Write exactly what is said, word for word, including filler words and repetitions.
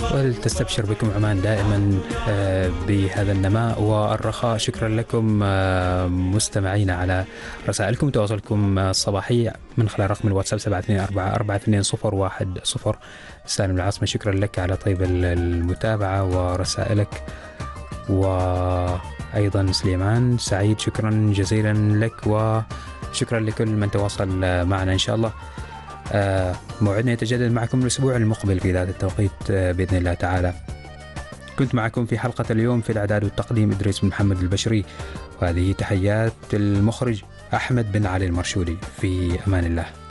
ولتستبشر بكم عمان دائما بهذا النماء والرخاء. شكرا لكم مستمعين على رسائلكم وتواصلكم الصباحي من خلال رقم الواتساب سبعة اثنين أربعة أربعة اثنين صفر واحد صفر. سالم العاصمة، شكرا لك على طيب المتابعة ورسائلك. وأيضا سليمان سعيد، شكرا جزيلا لك، وشكرا لكل من تواصل معنا. إن شاء الله موعدنا يتجدد معكم الأسبوع المقبل في ذات التوقيت بإذن الله تعالى. كنت معكم في حلقة اليوم في الإعداد والتقديم إدريس بن محمد البشري، وهذه تحيات المخرج أحمد بن علي المرشودي. في أمان الله.